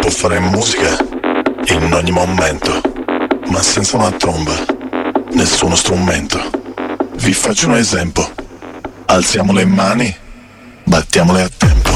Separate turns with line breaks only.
può fare musica in ogni momento, ma senza una tromba, nessuno strumento. Vi faccio un esempio. Alziamo le mani, battiamole a tempo.